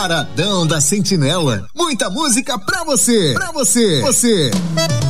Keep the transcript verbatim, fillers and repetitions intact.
Paradão da Sentinela. Muita música pra você, pra você, você.